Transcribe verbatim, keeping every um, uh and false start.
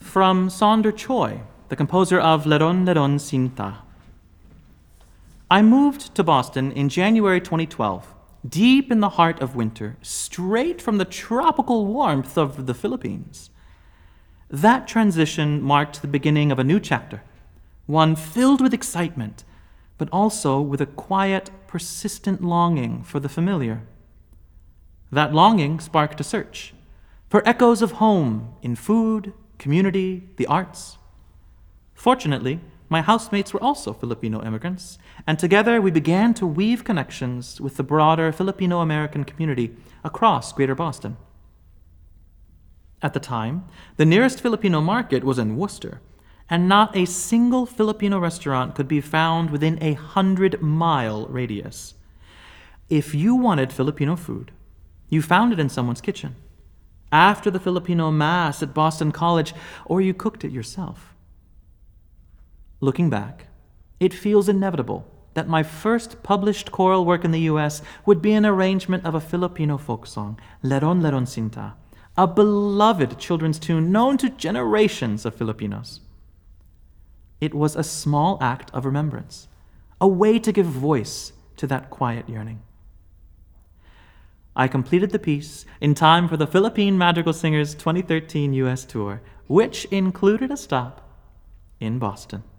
from Sonder Choi, the composer of Leron Leron Sinta. I moved to Boston in January twenty twelve, deep in the heart of winter, straight from the tropical warmth of the Philippines. That transition marked the beginning of a new chapter, one filled with excitement, but also with a quiet, persistent longing for the familiar. That longing sparked a search for echoes of home in food, community, the arts. Fortunately, my housemates were also Filipino immigrants, and together we began to weave connections with the broader Filipino-American community across Greater Boston. At the time, the nearest Filipino market was in Worcester, and not a single Filipino restaurant could be found within a hundred-mile radius. If you wanted Filipino food, you found it in someone's kitchen, after the Filipino Mass at Boston College, or you cooked it yourself. Looking back, it feels inevitable that my first published choral work in the U S would be an arrangement of a Filipino folk song, Leron Leron Sinta, a beloved children's tune known to generations of Filipinos. It was a small act of remembrance, a way to give voice to that quiet yearning. I completed the piece in time for the Philippine Madrigal Singers twenty thirteen U S tour, which included a stop in Boston.